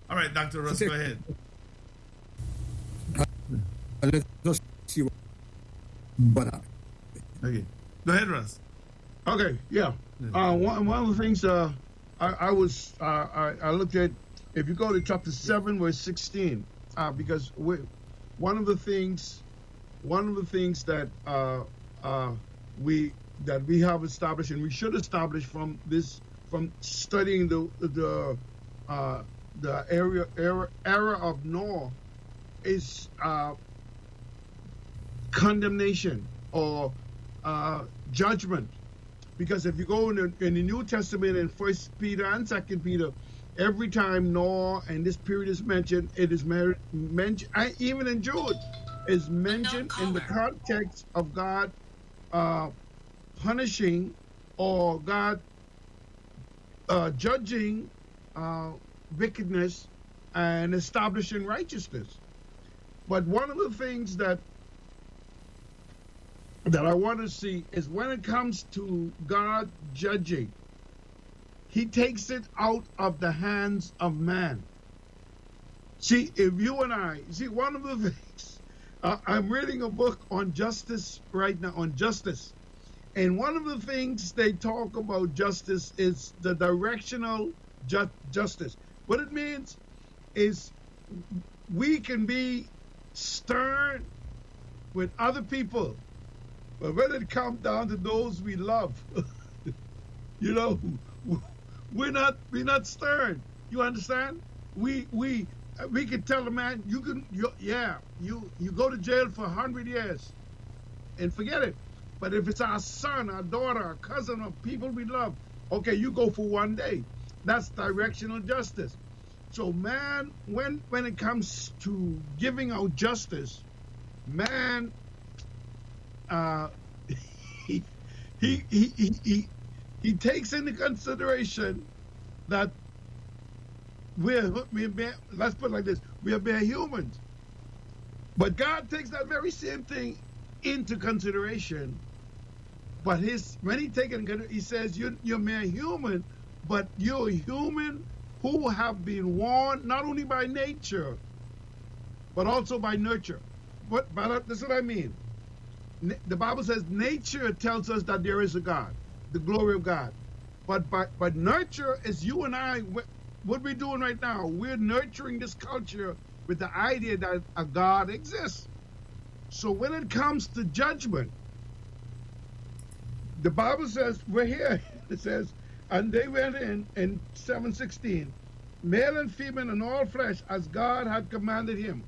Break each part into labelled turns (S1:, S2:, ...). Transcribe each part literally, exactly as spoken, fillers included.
S1: All right, Doctor Russ, go ahead.
S2: Uh, let us see what. But
S1: okay, go ahead, Russ.
S3: Okay, yeah. Uh, one one of the things uh, I, I was uh, I, I looked at, if you go to chapter seven, verse sixteen, uh, because we, one of the things, one of the things that uh, uh, we that we have established and we should establish from this from studying the the uh, the area era, era of Noah is uh, condemnation or uh, judgment. Because if you go in the, in the New Testament in First Peter and Second Peter, every time Noah and this period is mentioned, it is mer- mentioned, even in Jude, is mentioned in the context of God uh, punishing or God uh, judging uh, wickedness and establishing righteousness. But one of the things that that I want to see is when it comes to God judging, he takes it out of the hands of man. See, if you and I, see, one of the things, uh, I'm reading a book on justice right now, on justice. And one of the things they talk about justice is the directional ju- justice. What it means is we can be stern with other people, but when it comes down to those we love, you know, we're not we're not stern. You understand? We we we can tell a man, you can you, yeah you you go to jail for a hundred years, and forget it. But if it's our son, our daughter, our cousin, or people we love, okay, you go for one day. That's directional justice. So man, when when it comes to giving out justice, man. Uh, he, he, he, he, he, he takes into consideration that we're, we're, let's put it like this, we are mere humans. But God takes that very same thing into consideration. But his, when he takes it, he says, you're, you're mere human, but you're a human who have been warned not only by nature, but also by nurture. But, but this is what I mean. The Bible says nature tells us that there is a God, the glory of God. But but, but nurture is you and I, what we're doing right now. We're nurturing this culture with the idea that a God exists. So when it comes to judgment, the Bible says, we're here, it says, and they went in in seven sixteen, male and female and all flesh, as God had commanded him.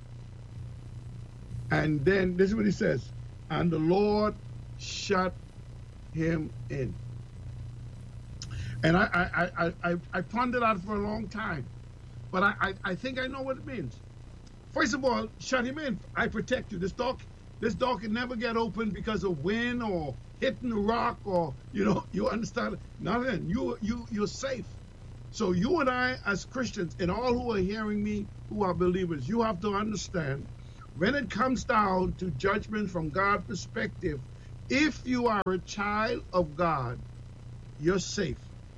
S3: And then this is what he says. And the Lord shut him in. And I I, I, I, I pondered that for a long time. But I, I, I think I know what it means. First of all, shut him in. I protect you. This door, this door can never get open because of wind or hitting the rock or, you know, you understand? Nothing. You, you, you're safe. So you and I as Christians and all who are hearing me who are believers, you have to understand when it comes down to judgment from God's perspective, if you are a child of God, you're safe.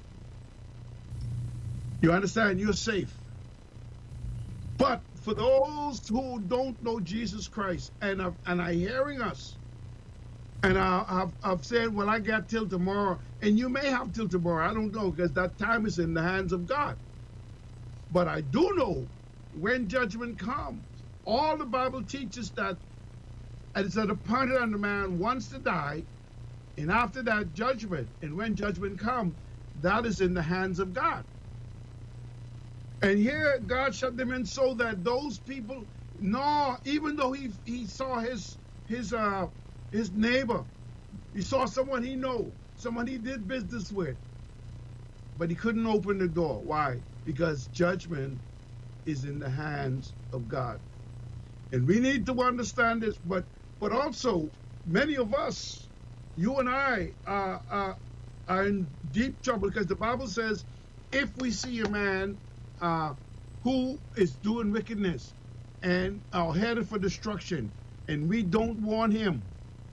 S3: You understand? You're safe. But for those who don't know Jesus Christ and are, and are hearing us, and I, I've, I've said, well, I got till tomorrow, and you may have till tomorrow, I don't know, because that time is in the hands of God. But I do know when judgment comes, all the Bible teaches that it's appointed unto man once to die, and after that judgment. And when judgment comes, that is in the hands of God. And here God shut them in so that those people, no, even though he he saw his his uh his neighbor, he saw someone he know, someone he did business with, but he couldn't open the door. Why? Because judgment is in the hands of God. And we need to understand this, but but also many of us, you and I, uh, uh, are in deep trouble because the Bible says, if we see a man uh, who is doing wickedness and are headed for destruction, and we don't warn him,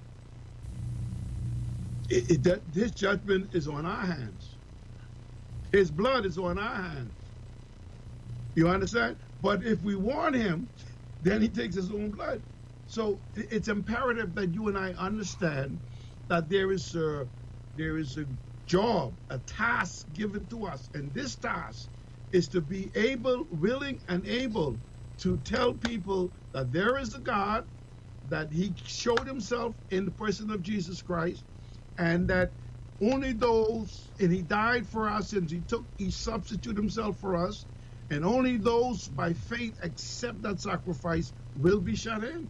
S3: it, it, that his judgment is on our hands. His blood is on our hands. You understand? But if we warn him, then he takes his own blood. So it's imperative that you and I understand that there is a, there is a job, a task given to us. And this task is to be able, willing, and able to tell people that there is a God, that he showed himself in the person of Jesus Christ, and that only those, and he died for our sins, he took, he substituted himself for us, and only those by faith accept that sacrifice will be shut in.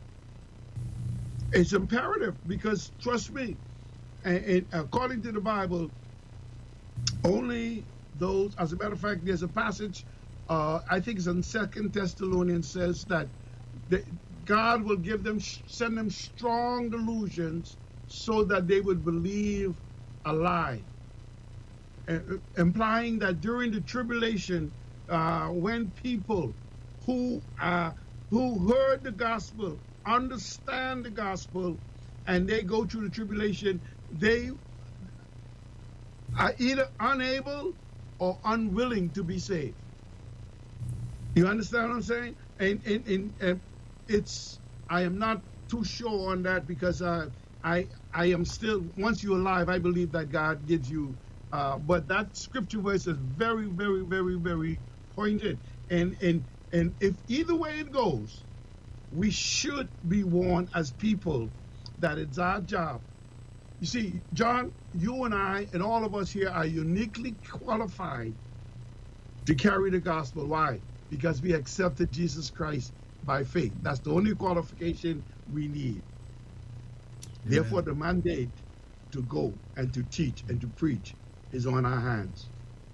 S3: It's imperative because, trust me, and, and according to the Bible, only those, as a matter of fact, there's a passage, uh, I think it's in Second Thessalonians, says that the, God will give them, send them strong delusions so that they would believe a lie, uh, implying that during the tribulation, uh, when people who uh, who heard the gospel, understand the gospel, and they go through the tribulation, they are either unable or unwilling to be saved. You understand what I'm saying? And, and, and, and it's, I am not too sure on that because uh, I I am still, once you're alive, I believe that God gives you, uh, but that scripture verse is very, very, very, very pointed. And, and, and if either way it goes, we should be warned as people that it's our job. You see, John, you and I and all of us here are uniquely qualified to carry the gospel. Why? Because we accepted Jesus Christ by faith. That's the only qualification we need. Yeah. Therefore, the mandate to go and to teach and to preach is on our hands.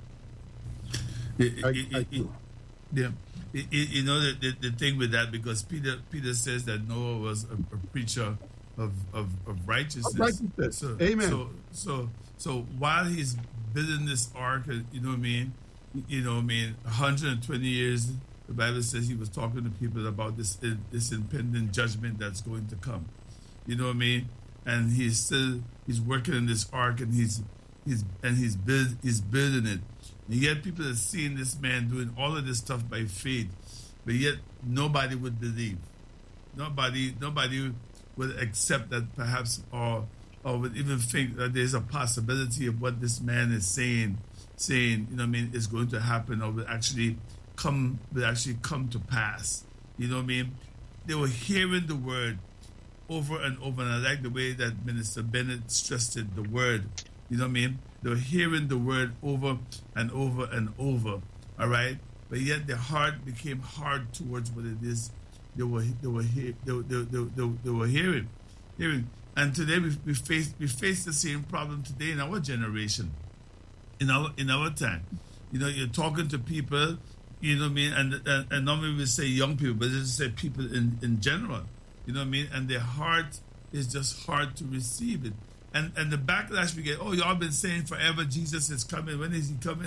S1: It, it, it, it, yeah. It, it, you know, the, the, the thing with that, because Peter Peter says that Noah was a, a preacher of, of, of righteousness.
S3: Of righteousness.
S1: So,
S3: Amen.
S1: So, so, so while he's building this ark, you know what I mean? You know what I mean? one hundred twenty years, the Bible says he was talking to people about this this impending judgment that's going to come. You know what I mean? And he's still he's working in this ark, and he's he's and he's build he's building it. And yet people are seeing this man doing all of this stuff by faith, but yet nobody would believe. Nobody nobody would accept that perhaps, or or would even think that there's a possibility of what this man is saying, saying, you know what I mean, is going to happen or will actually come will actually come to pass. You know what I mean? They were hearing the word over and over, and I like the way that Minister Bennett stressed it, the word. You know what I mean? They were hearing the word over and over and over, all right? But yet their heart became hard towards what it is they were they were he, they, they, they, they, they were hearing, hearing. And today we, we face we face the same problem today in our generation, in our in our time. You know, you're talking to people, you know what I mean, and and, and normally we say young people, but just say people in, in general. You know what I mean? And their heart is just hard to receive it. And and the backlash we get, oh, y'all been saying forever Jesus is coming. When is he coming?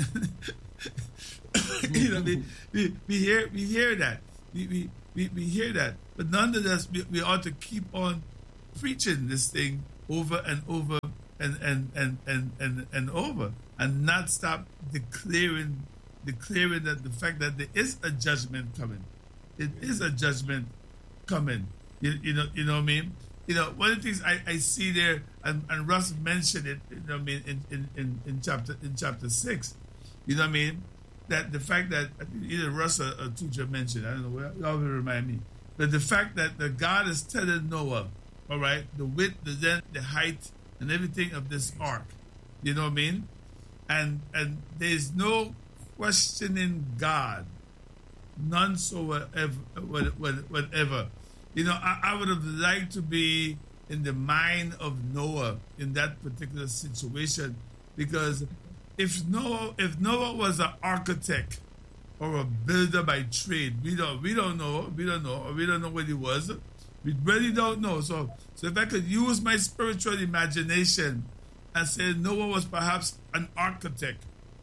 S1: you know, we, we, we hear we hear that. We we, we, we hear that. But nonetheless, we, we ought to keep on preaching this thing over and over and and, and, and, and, and over, and not stop declaring declaring that the fact that there is a judgment coming. It is a judgment coming. You, you know, you know what I mean? You know, one of the things I, I see there, and, and Russ mentioned it, you know what I mean, in, in, in, in chapter in chapter six, you know what I mean? That the fact that either Russ or, or Tuja mentioned, I don't know, y'all will remind me, but the fact that the God is telling Noah, all right, the width, the length, the height, and everything of this ark, you know what I mean? And and there's no questioning God, none so whatever, whatever. You know, I, I would have liked to be in the mind of Noah in that particular situation, because if Noah, if Noah was an architect or a builder by trade, we don't, we don't know, we don't know, or we don't know what he was. We really don't know. So, so if I could use my spiritual imagination and say Noah was perhaps an architect,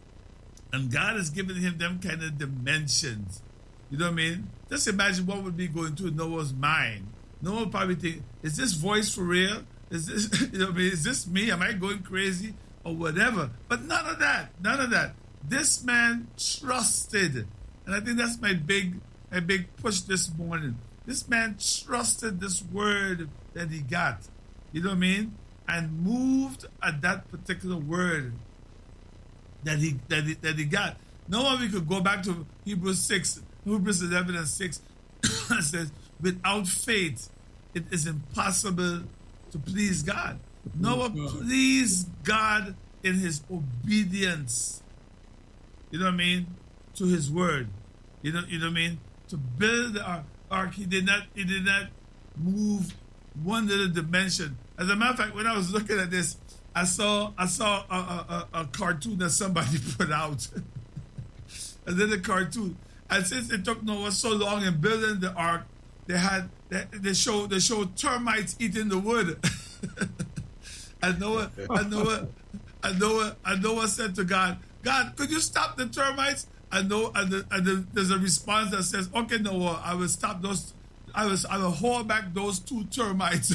S1: and God has given him them kind of dimensions. You know what I mean? Just imagine what would be going through Noah's mind. Noah would probably think, is this voice for real? Is this, you know what I mean? Is this me? Am I going crazy? Or whatever. But none of that. None of that. This man trusted And I think that's my big, my big push this morning. This man trusted this word that he got, you know what I mean, and moved at that particular word that he that he, that he got. No one we could go back to Hebrews six, Hebrews eleven and six. It says, without faith, it is impossible to please God. Noah pleased God in his obedience. You know what I mean? To his word. You know, you know what I mean? To build the ark, he did not he did not move one little dimension. As a matter of fact, when I was looking at this, I saw I saw a, a, a, a cartoon that somebody put out. And then the cartoon. And since it took Noah so long in building the ark, they had they, they showed they showed termites eating the wood. and Noah and Noah and Noah and Noah said to God, God, could you stop the termites? And Noah, and, the, and the, there's a response that says, okay, Noah, I will stop those. I will I will hold back those two termites.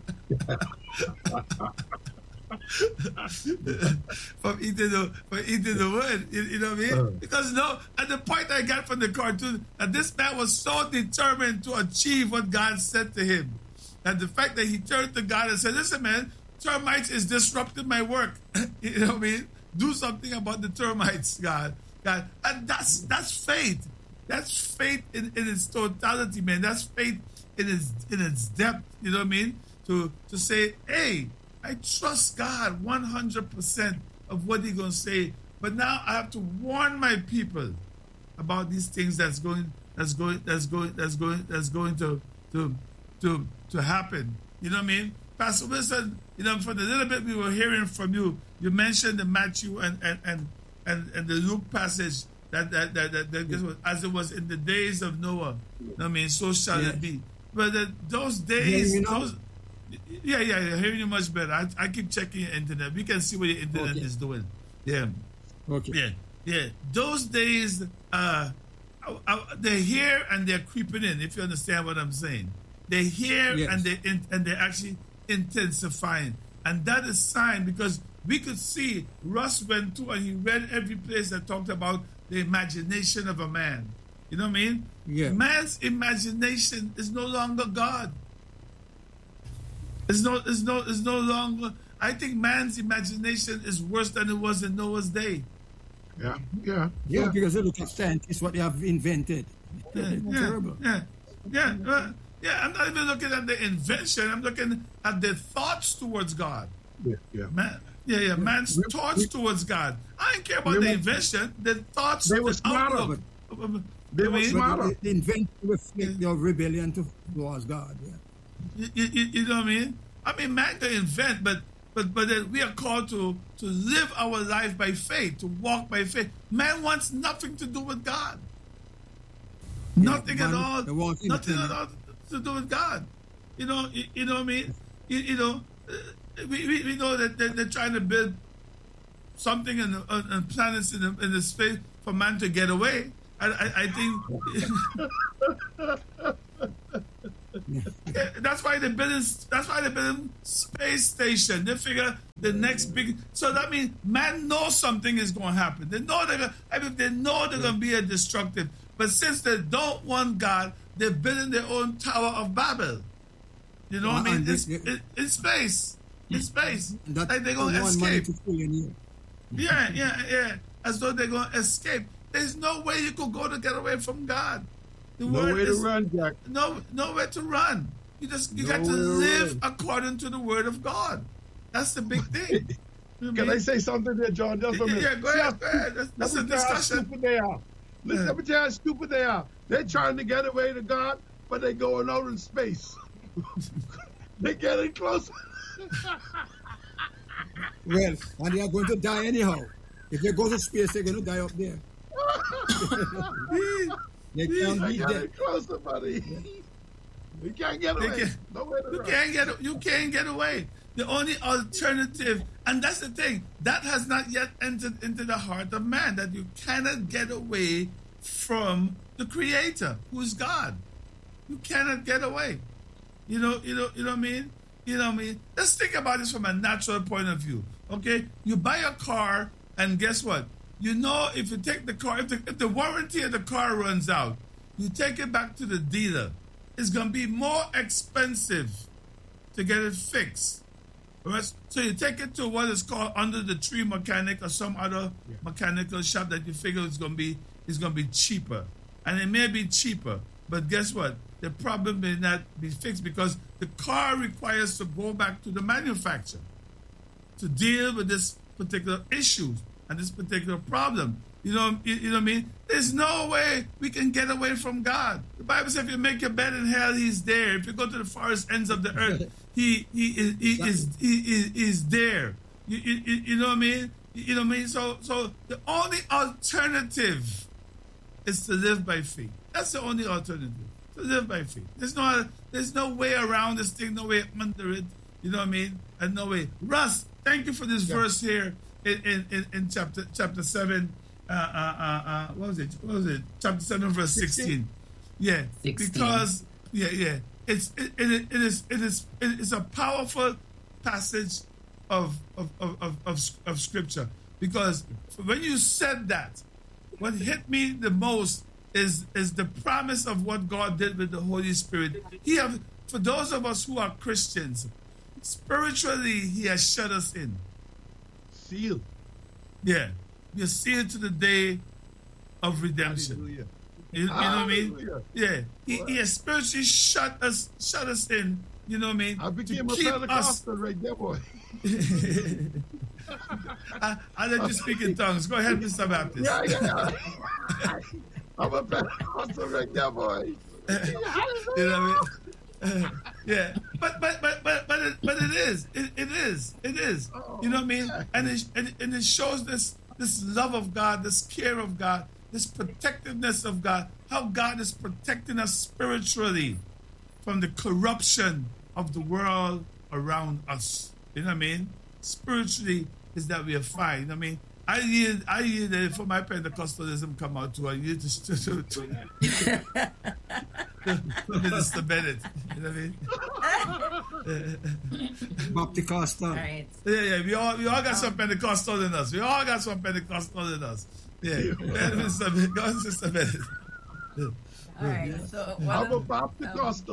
S1: from eating the from eating the wood, you, you know what I mean? Because no, and the point I got from the cartoon that this man was so determined to achieve what God said to him, and the fact that he turned to God and said, "Listen, man, termites is disrupting my work." You know what I mean? Do something about the termites, God, God, and that's that's faith. That's faith in, in its totality, man. That's faith in its in its depth. You know what I mean? To to say, hey, I trust God one hundred percent of what He's going to say, but now I have to warn my people about these things that's going, that's going, that's going, that's going, that's going to to to to happen. You know what I mean, Pastor Wilson? You know, for the little bit we were hearing from you, you mentioned the Matthew and and and and, and the Luke passage that that that, that, that was, as it was in the days of Noah. You know what I mean, so shall yeah. it be. But the, those days, yeah, you know? those. Yeah, yeah, yeah. Hearing you much better. I, I keep checking your internet. We can see what your internet okay. is doing. Yeah.
S2: Okay.
S1: Yeah, yeah. Those days, uh, I, I, they're here and they're creeping in. If you understand what I'm saying, they're here yes. and they in, and they're actually intensifying, and that is sign because we could see Russ went to and he read every place that talked about the imagination of a man. You know what I mean?
S2: Yeah.
S1: Man's imagination is no longer God. It's no, it's no, it's no longer. I think man's imagination is worse than it was in Noah's day.
S3: Yeah, yeah,
S2: yeah. yeah because look at scientists, what they have invented.
S1: Yeah, yeah, terrible. Yeah, yeah, uh, yeah. I'm not even looking at the invention. I'm looking at the thoughts towards God.
S3: Yeah, yeah.
S1: Man, yeah, yeah. Man's we, thoughts we, towards God. I don't care about the were, invention. The thoughts.
S3: They
S1: were
S3: smarter. They were smarter.
S2: The invention reflect their rebellion towards God. Yeah.
S1: You, you, you know what I mean? I mean, man can invent, but but but then we are called to to live our life by faith, to walk by faith. Man wants nothing to do with God. Yeah, nothing man, at all. Nothing at all to do with God. You know, you, you know what I mean? You, you know, we, we, we know that they're, they're trying to build something in, the, in planets in the, in the space for man to get away. I, I, I think yeah, that's why they're building. That's why they're building space station. They figure the next big. So that means man knows something is going to happen. They know they're. Gonna, I mean, they know they're going to be a destructive. But since they don't want God, they're building their own Tower of Babel. You know what I mean? It's, it, in space. In space. Like they're going to escape. Yeah, yeah, yeah. As though they're going to escape. There's no way you could go to get away from God. The
S3: no
S1: word
S3: way
S1: is,
S3: to run, Jack.
S1: No, nowhere to run. You just you
S3: no
S1: got to live run. according to the word of God. That's the big thing.
S3: Can mean? I say something there, John? Just a minute.
S1: Yeah, go ahead. Go ahead. That's, that's a discussion.
S3: Stupid they are. Listen, let me tell you how stupid they are. They're trying to get away to God, but they're going out in space. They're getting closer.
S2: Well, and they are going to die anyhow. If they go to space, they're going to die up there. They can't be
S3: there. Closer, buddy. You can't get away.
S1: Can, you can't get. You can't get away. The only alternative, and that's the thing, that has not yet entered into the heart of man, that you cannot get away from the Creator, who is God. You cannot get away. You know. You know. You know what I mean. You know what I mean. Let's think about this from a natural point of view. Okay, you buy a car, and guess what? you know, if you take the car, if the, if the warranty of the car runs out, you take it back to the dealer, it's going to be more expensive to get it fixed. Right? So you take it to what is called under the tree mechanic or some other yeah. mechanical shop that you figure is going to be is going to be cheaper. And it may be cheaper, but guess what? The problem may not be fixed because the car requires to go back to the manufacturer to deal with this particular issue and this particular problem. You know, you, you know what I mean? There's no way we can get away from God. The Bible says if you make your bed in hell, he's there. If you go to the farthest ends of the earth, he he is he, he is he is, is there. You, you, you know what I mean? You know what I mean? So so the only alternative is to live by faith. That's the only alternative. To live by faith. There's no there's no way around this thing, no way under it. You know what I mean? And no way. Russ, thank you for this yeah. verse here in, in, in, in chapter chapter seven. Uh, uh, uh, uh, what was it? What was it? Chapter seven, verse sixteen. Yeah, sixteen. Because yeah, yeah, it's it, it, it is it is it is a powerful passage of of, of, of, of of scripture. Because when you said that, what hit me the most is is the promise of what God did with the Holy Spirit. He have for those of us who are Christians, spiritually, He has shut us in.
S3: Sealed.
S1: Yeah. You're sealed to the day of redemption. You, you know what I mean? Yeah. He, he has spiritually shut us shut us in, you know what I mean?
S3: I became a Pentecostal right there, boy.
S1: I, I'll let you speak in tongues. Go ahead, Mister Baptist.
S3: Yeah, yeah. I'm a Pentecostal right there, boy.
S1: You know what I mean? Uh, yeah, but but but but but it, but it is it, it is it is oh, you know what I mean, yeah. and it and, and it shows this this love of God, this care of God, this protectiveness of God, how God is protecting us spiritually from the corruption of the world around us. You know what I mean? Spiritually is that we are fine. You know what I mean? I yield, I yield uh, for my Pentecostalism come out too. I yield to, to, to, to, to Minister Bennett. You know what I mean?
S2: Baptist.
S4: Right.
S1: Yeah, yeah. We all, we all got some Pentecostal in us. We all got some Pentecostal in us. Yeah. Minister Bennett. Go on, Sister Bennett.
S4: All right. So
S3: I'm a Baptist.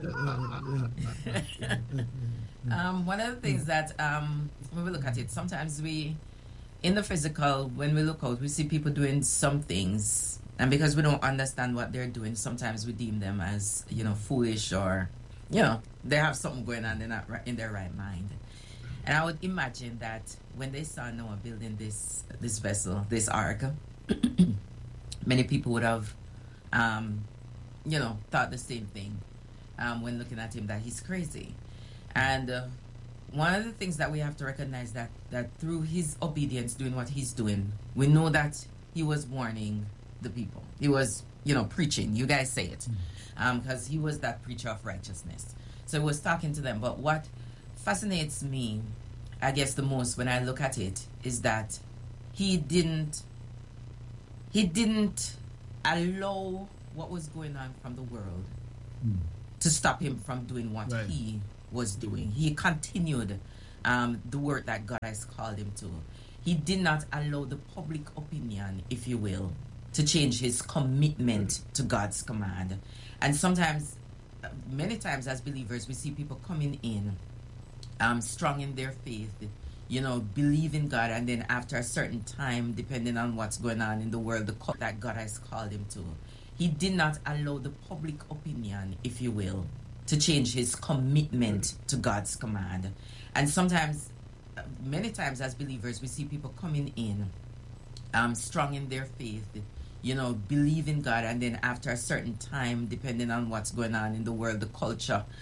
S4: Um, one of the things that um, when we look at it, sometimes we, in the physical, when we look out, we see people doing some things, and because we don't understand what they're doing, sometimes we deem them as, you know, foolish, or, you know, they have something going on, they're not in their right mind. And I would imagine that when they saw Noah building this this vessel, this ark, many people would have, um, you know, thought the same thing um, when looking at him, that he's crazy. And uh, one of the things that we have to recognize that that through his obedience, doing what he's doing, we know that he was warning the people. He was, you know, preaching. You guys say it. Because um, he was that preacher of righteousness. So he was talking to them. But what fascinates me, I guess, the most when I look at it, is that he didn't, he didn't allow what was going on from the world mm. to stop him from doing what right. he was doing. He continued um, the work that God has called him to. He did not allow the public opinion, if you will, to change his commitment to God's command. And sometimes, many times as believers, we see people coming in um, strong in their faith, you know, believe in God, and then after a certain time, depending on what's going on in the world, the call that God has called him to, he did not allow the public opinion, if you will, to change his commitment to God's command. And sometimes, many times as believers, we see people coming in um, strong in their faith, you know, believe in God, and then after a certain time, depending on what's going on in the world, the culture